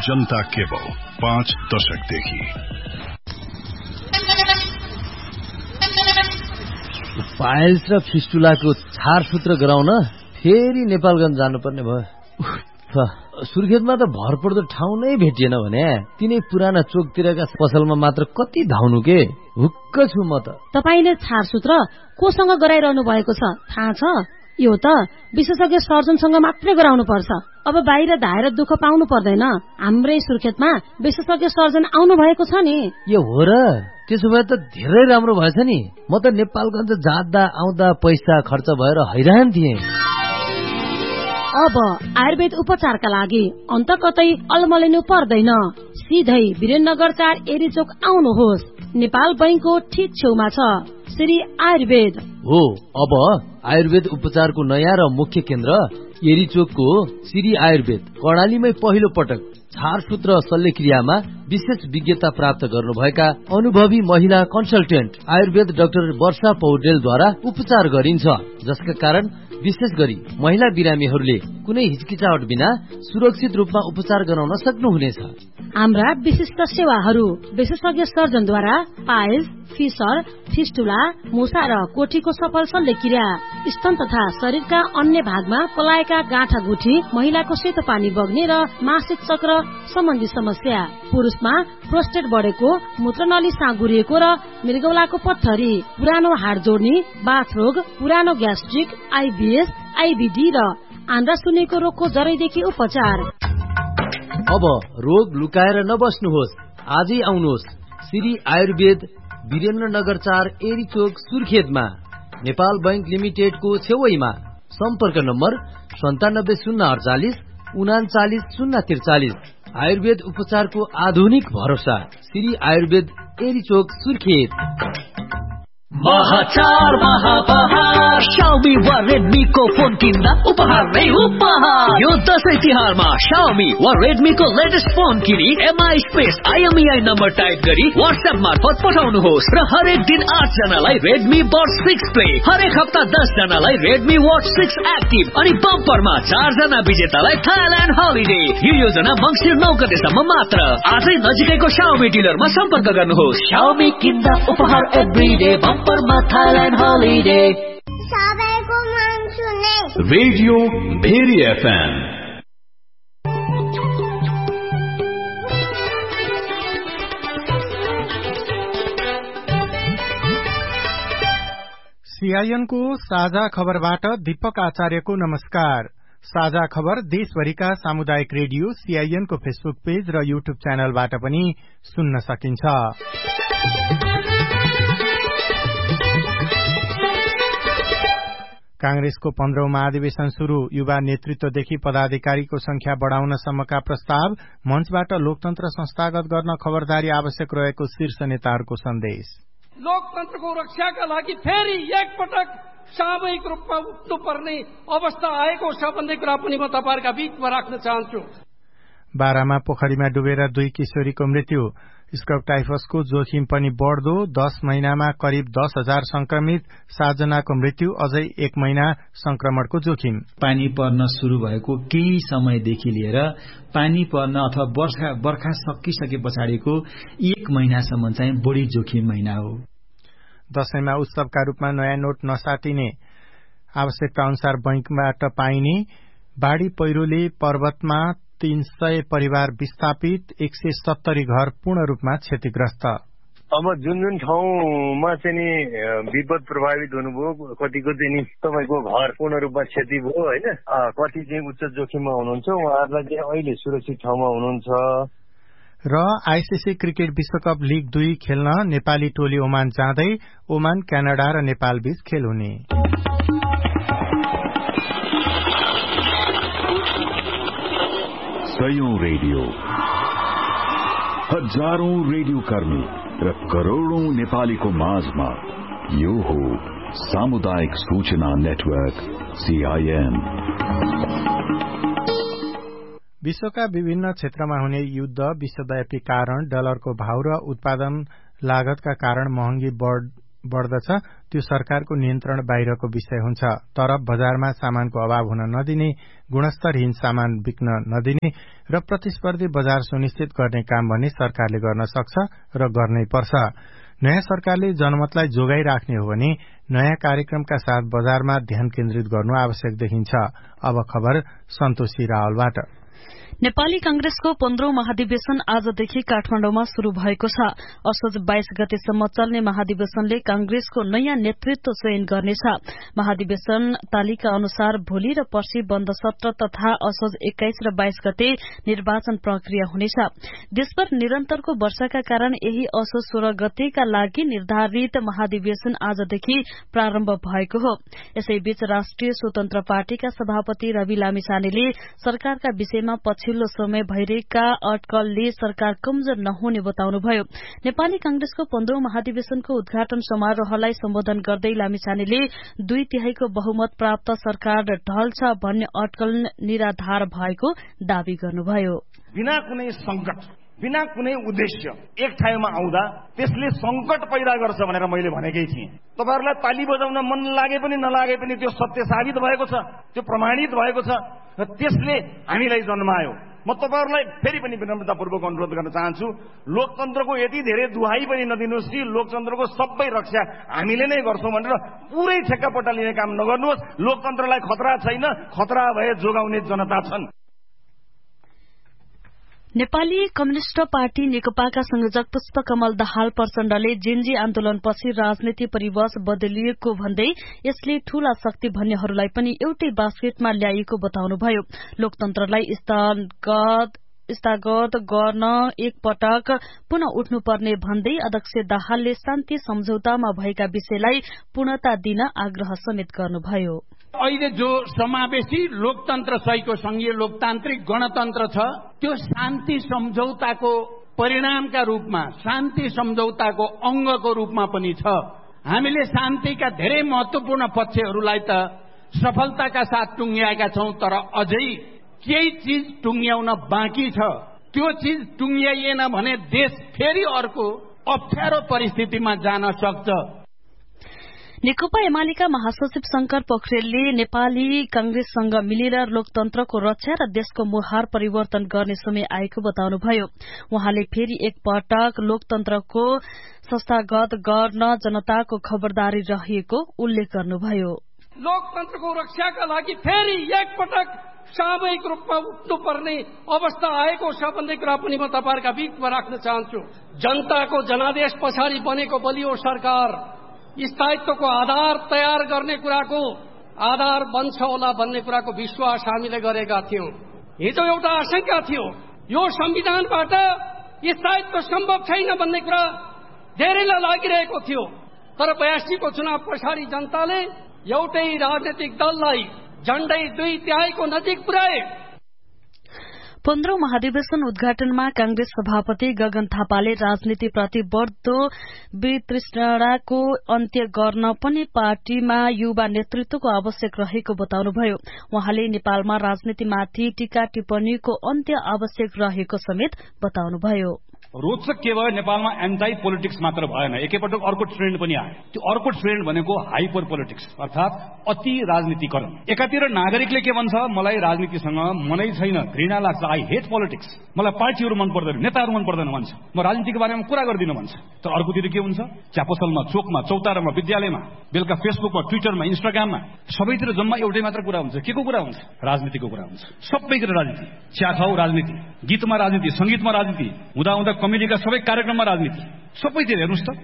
जनता cable 5 दशकदेखि। Piles र फिस्टुलाको छारसूत्र गराउन फेरि नेपालगञ्ज जानुपर्ने भयो। सुर्खेतमा त भरपर्दो ठाउँ नै भेटिएन भने तिनै पुराना चोकतिरका पसलमा मात्र कति धाउनु के। हुक्क छु म त। तपाईले छारसूत्र कोसँग गराइरहनु भएको छ थाहा छ? यो त विशेषज्ञ सर्जनसँग मात्रै गराउनु पर्छ। अब बाहिर धाएर दुःख पाउनु पर्दैन। हाम्रै सुर्खेतमा विशेषज्ञ सर्जन आउनु भएको छ नि। यो हो र? त्यसो भए त धेरै राम्रो भएछ नि। म त नेपालगञ्ज जाँदा आउँदा पैसा खर्च भएर हैरान थिएँ। अब आयुर्वेद उपचारका लागि अन्त कतै अलमलिनु पर्दैन। सिधै वीरेन्द्रनगर 4 एरीचोक आउनुहोस्। नेपाल बैंकको ठीक छेउमा छ श्री आयुर्वेद हो। अब आयुर्वेद उपचारको नयाँ र मुख्य केन्द्र एरीचोकको श्री आयुर्वेद कर्णालीमै पहिलो पटक छारसूत्र शल्यक्रियामा विशेष विज्ञता प्राप्त गर्नुभएका अनुभवी महिला कन्सल्टेन्ट आयुर्वेद डाक्टर वर्षा पौडेलद्वारा उपचार गरिन्छ, जसका कारण विशेष गरी महिला बिरामीहरूले कुनै हिचकिचाहट बिना सुरक्षित रूपमा उपचार गराउन सक्नुहुनेछ। हाम्रा विशिष्ट सेवाहरू विशेषज्ञ सर्जनद्वारा पाइल्स, फिसर, फिस्टुला, मुसा र कोठीको सफल शल्यक्रिया, स्तन तथा शरीरका अन्य भागमा पलाएका गाँठा गुठी, महिलाको सेतो पानी बग्ने र मासिक चक्र सम्बन्धी समस्या, पुरुषमा प्रोस्टेट बढेको, मूत्रनली साँगुरिएको र मृगौलाको पत्थरी, पुरानो हाड जोड्ने, बाथरोग, पुरानो ग्यास्ट्रिक, आइबीएस, आइबीडी र आन्द्रा सुन्नेको रोगको जरैदेखि उपचार। अब रोग लुकाएर नबस्नुहोस्, आजै आउनुहोस् श्री आयुर्वेद वीरेन्द्रनगर 4 एरीचोक सुर्खेतमा, नेपाल बैंक लिमिटेडको छेउमा। सम्पर्क नम्बर 9708 39043। आयुर्वेद उपचारको आधुनिक भरोसा श्री आयुर्वेद एरीचोक सुर्खेत। महाचार महापहार Xiaomi वा Redmi को फोन किन्दा उपहार नै उपहार। यो दशैं तिहारमा Xiaomi वा Redmi को लेटेस्ट फोन किनी MI space IMEI number type गरी WhatsApp मार्फत पठाउनुहोस् र हरेक दिन 8 जनालाई Redmi Buds 6 Play, हरेक हप्ता 10 जनालाई Redmi Watch 6 Active अनि बम्परमा 4 जना विजेतालाई थाइल्यान्ड हलिडे। यो योजना मङ्सिर 9 गतेसम्म मात्र। आजै नजिकैको Xiaomi डिलरमा सम्पर्क गर्नुहोस्। Xiaomi किन्दा उपहार एभ्रीडे, बम्परमा थाइल्यान्ड हलिडे। सबैको मन सुने रेडियो भेरी FM। सीआईएन को साझा खबरबाट दीपक आचार्यको नमस्कार। साझा खबर देशभरिका सामुदायिक रेडियो सीआईएन को फेसबुक पेज र युट्युब च्यानलबाट पनि सुन्न सकिन्छ। कांग्रेसको 15औं महाधिवेशन शुरू, युवा नेतृत्वदेखि पदाधिकारीको संख्या बढ़ाउन सम्मका प्रस्ताव, मञ्चबाट लोकतन्त्र संस्थागत गर्न खबरदारी आवश्यक रहेको शीर्ष नेताहरूको सन्देश। लोकतन्त्रको रक्षाका लागि फेरि एकपटक सामूहिक रूपमा उठ्नुपर्ने अवस्था आएको छ भन्ने कुरा पनि म तपाईहरुका बीचमा राख्न चाहन्छु। बारामा पोखरीमा डुबेर 2 किशोरीको मृत्यु, स्कब टाइफसको जोखिम पनि बढ्दो, 10 महिनामा करिब 10,000 संक्रमित, 7 जनाको मृत्यु, अझै 1 महिना संक्रमणको जोखिम। पानी पर्न शुरू भएको केही समयदेखि लिएर पानी पर्न अथवा बर्खा सकिसके पछाडिको 1 महिनासम्म चाहिँ बढी जोखिम महिना हो। दशैंमा उत्सवका रूपमा नयाँ नोट नसाटिने, आवश्यकता अनुसार बैंकबाट पाइने, बाढ़ी पहिरोले पर्वतमा 300 परिवार विस्थापित, 170 घर पूर्ण रूपमा क्षतिग्रस्त। अब जुन ठाउँमा चाहिँ नि विपद प्रभावित हुनुभयो, कतिको चाहिँ नि तपाईको घर पूर्ण रूपमा क्षति भयो हैन, कति चाहिँ उच्च जोखिममा हुनुहुन्छ, उहाँहरुलाई चाहिँ अहिले सुरक्षित ठाउँमा हुनुहुन्छ। र आईसीसी क्रिकेट विश्वकप लीग 2 खेल्न नेपाली टोली ओमान जाँदै, ओमान, क्यानाडा र नेपाल बीच खेल हुने। सयौं रेडियो, हजारौं रेडियो कर्मी र करोड़ौं नेपालीको माझमा यो हो सामुदायिक सूचना नेटवर्क सीआईएन। विश्वका विभिन्न क्षेत्रमा हुने युद्ध, विश्वव्यापी कारण, डलरको भाव र उत्पादन लागतका कारण महँगी बढ़दछ त्यो सरकारको नियन्त्रण बाहिरको विषय हुन्छ। तर बजारमा सामानको अभाव हुन नदिने, गुणस्तरहीन सामान बिक्न नदिने र प्रतिस्पर्धी बजार सुनिश्चित गर्ने काम भने सरकारले गर्न सक्छ र गर्नै पर्छ। नयाँ सरकारले जनमतलाई जोगाइराख्ने हो भने नयाँ कार्यक्रमका साथ बजारमा ध्यान केन्द्रित गर्नु आवश्यक देखिन्छ। अब खबर सन्तोषी रावलबाट। नेपाली कांग्रेसको 15औं महाधिवेशन आजदेखि काठमाडौँमा शुरू भएको छ। असोज 22 गतेसम्म चल्ने महाधिवेशनले कांग्रेसको नयाँ नेतृत्व चयन गर्नेछ। महाधिवेशन तालिका अनुसार भोलि र पर्सि बन्द सत्र तथा असोज 21 र 22 गते निर्वाचन प्रक्रिया हुनेछ। देशभर निरन्तरको वर्षाका कारण यही असोज 16 गतेका लागि निर्धारित महाधिवेशन आजदेखि प्रारम्भ भएको हो। यसैबीच राष्ट्रिय स्वतन्त्र पार्टीका सभापति रवि लामिछानेले सरकारका विषयमा पछिल्लो समय भइरहेका अड्कलले सरकार कमजोर नहुने बताउनुभयो। नेपाली कांग्रेसको 15औं महाधिवेशनको उद्घाटन समारोहलाई सम्बोधन गर्दै लामिछानेले 2/3 बहुमत प्राप्त सरकार ढल्छ भन्ने अड्कल निराधार भएको दावी गर्नुभयो। बिना कुनै संकट, बिना कुनै उद्देश्य एक ठाउँमा आउँदा त्यसले संकट पैदा गर्छ भनेर मैले भनेकै थिएँ। तपाईहरुलाई ताली बजाउन मन लागे पनि नलागे पनि त्यो सत्य साबित भएको छ, त्यो प्रमाणित भएको छ र त्यसले हामीलाई जन्मायो। म तपाईहरुलाई फेरि पनि विनम्रतापूर्वक अनुरोध गर्न चाहन्छु, लोकतन्त्रको यति धेरै दुहाई पनि नदिनुहोस् कि लोकतन्त्रको सबै रक्षा हामीले नै गर्छौं भनेर पुरै ठेक्कापट्टा लिने काम नगर्नुहोस्। लोकतन्त्रलाई खतरा छैन, खतरा भए जोगाउने जनता छन्। नेपाली कम्युनिष्ट पार्टी नेकपाका संयोजक पुष्पकमल दाहाल प्रचण्डले जेन्जी आन्दोलनपछि राजनीति परिवेश बदलिएको भन्दै यसले ठूला शक्ति भन्नेहरूलाई पनि एउटै बास्केटमा ल्याएको बताउनुभयो। लोकतन्त्रलाई स्थगत गर्न एकपटक पुनः उठ्नुपर्ने भन्दै अध्यक्ष दाहालले शान्ति सम्झौतामा भएका विषयलाई पूर्णता दिन आग्रह समेत गर्नुभयो। अहिले जो समावेशी लोकतन्त्र सहितको संघीय लोकतान्त्रिक गणतन्त्र छ त्यो शान्ति सम्झौताको परिणामका रूपमा, शान्ति सम्झौताको अंगको रूपमा पनि छ। हामीले शान्तिका धेरै महत्वपूर्ण पक्षहरूलाई त सफलताका साथ टुंग्याएका छौं, तर अझै केही चीज टुंग्याउन बाँकी छ। त्यो चीज टुंग्याइएन भने देश फेरि अर्को अप्ठ्यारो परिस्थितिमा जान सक्छ। नेकपा एमालेका महासचिव शंकर पोखरेलले नेपाली कांग्रेससँग मिलेर लोकतन्त्रको रक्षा र देशको मुहार परिवर्तन गर्ने समय आएको बताउनुभयो। उहाँले फेरि एकपटक लोकतन्त्रको संस्थागत गर्न जनताको खबरदारी रहेको उल्लेख गर्नुभयो। लोकतन्त्रको रक्षाका लागि फेरि एकपटक सामूहिक रूपमा उठ्नुपर्ने अवस्था आएको छ भन्ने कुरा पनि म तपाईहरुका बीचमा राख्न चाहन्छु। जनताको जनादेश पछाडि बनेको बलियो सरकार स्थायित्वको आधार तयार गर्ने कुराको आधार बन्छ होला भन्ने कुराको विश्वास हामीले गरेका थियौं। हिजो एउटा आशंका थियो यो संविधानबाट स्थायित्व सम्भव छैन भन्ने कुरा धेरैलाई लागिरहेको थियो, तर 82 को चुनाव पछाडि जनताले एउटै राजनीतिक दललाई झण्डै 2/3 को नजिक पुर्याए। 15औं महाधिवेशन उद्घाटनमा कांग्रेस सभापति गगन थापाले राजनीतिप्रति बढ़दो वितृष्णाको अन्त्य गर्न पनि पार्टीमा युवा नेतृत्वको आवश्यक रहेको बताउनुभयो। उहाँले नेपालमा राजनीतिमाथि टीका टिप्पणीको अन्त्य आवश्यक रहेको समेत बताउनुभयो। रोचक के भयो, नेपालमा एन्टाई पोलिटिक्स मात्र भएन, एकैपटक अर्को ट्रेन्ड पनि आयो। त्यो अर्को ट्रेन्ड भनेको हाइपर पोलिटिक्स अर्थात अति राजनीतिकरण। एकातिर नागरिकले के भन्छ, मलाई राजनीतिसँग मनै छैन, घृणा लाग्छ, आई हेट पोलिटिक्स, मलाई पार्टीहरू मन पर्दैन, नेताहरू मन पर्दैन भन्छ, म राजनीतिको बारेमा कुरा गर्दिन भन्छ। तर अर्कोतिर के हुन्छ, च्यापसलमा, चोकमा, चौतारामा, विद्यालयमा, बेलुका फेसबुकमा, ट्विटरमा, इन्स्टाग्राममा सबैतिर जम्मा एउटै मात्र कुरा हुन्छ। के को कुरा हुन्छ? राजनीतिको कुरा हुन्छ। सबैतिर राजनीति, चिया खाऊ राजनीति, गीतमा राजनीति, संगीतमा राजनीति, हुँदा कमेडीका सबै कार्यक्रममा राजनीति, सबैतिर हेर्नुस् त।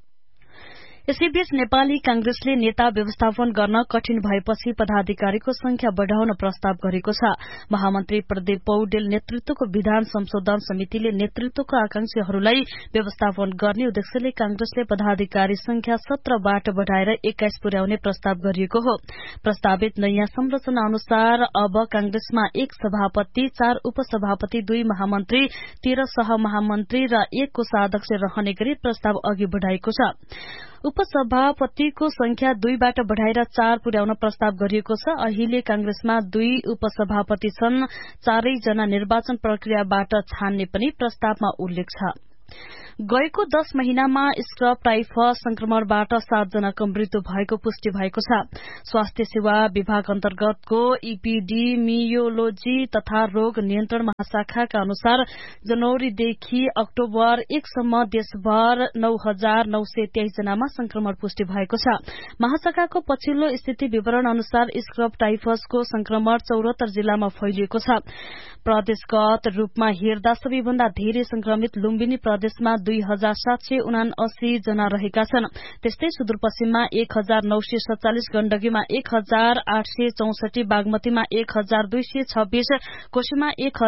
यसैबीच नेपाली कांग्रेसले नेता व्यवस्थापन गर्न कठिन भएपछि पदाधिकारीको संख्या बढ़ाउन प्रस्ताव गरेको छ। महामन्त्री प्रदीप पौडेल नेतृत्वको विधान संशोधन समितिले नेतृत्वको आकांक्षीहरूलाई व्यवस्थापन गर्ने उद्देश्यले कांग्रेसले पदाधिकारी संख्या 17 बाट बढ़ाएर 21 पुर्याउने प्रस्ताव गरिएको हो। प्रस्तावित नयाँ संरचना अनुसार अब कांग्रेसमा 1 सभापति, 4 उपसभापति, 2 महामन्त्री, 13 सहमहामन्त्री र 1 कोषाध्यक्ष रहने गरी प्रस्ताव अघि बढ़ाएको छ। उपसभापतिको संख्या 2 बाट बढ़ाएर 4 पुर्याउन प्रस्ताव गरिएको छ। अहिले कांग्रेसमा 2 उपसभापति छन्, 4 जना निर्वाचन प्रक्रियाबाट छान्ने पनि प्रस्तावमा उल्लेख छ। गएको 10 महिनामा स्क्रब टाइफस संक्रमणबाट 7 जनाको मृत्यु भएको पुष्टि भएको छ। स्वास्थ्य सेवा विभाग अन्तर्गतको इपिडेमियोलोजी तथा रोग नियन्त्रण महाशाखाका अनुसार जनवरीदेखि अक्टोबर 1 सम्म देशभर 9,923 जनामा संक्रमण पुष्टि भएको छ। महाशाखाको पछिल्लो स्थिति विवरण अनुसार स्क्रब टाइफसको संक्रमण 74 जिल्लामा फैलिएको छ। प्रदेशगत रूपमा हेर्दा सबैभन्दा धेरै संक्रमित लुम्बिनी प्रदेशमा 2,779 जना रहेका छन्। त्यस्तै सुदूरपश्चिममा 1,947, गण्डकीमा 1,864, बागमतीमा 1,226, कोशीमा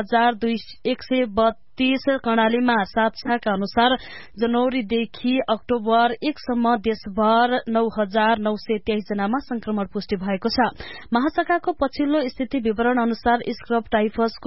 1,132, कर्णालीमा साक्षाका अनुसार जनवरीदेखि अक्टोबर 1 सम्म देशभर 9,923 जनामा संक्रमण पुष्टि भएको छ। महाशाखाको पछिल्लो स्थिति विवरण अनुसार स्क्रब टाइफसको